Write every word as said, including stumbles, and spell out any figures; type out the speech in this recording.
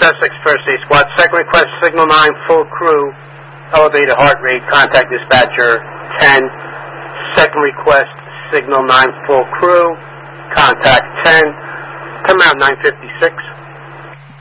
Essex, First Aid Squad. Second request, Signal nine, full crew, elevated heart rate, contact dispatcher ten. Second request, Signal nine, full crew, contact ten. Come out nine fifty-six.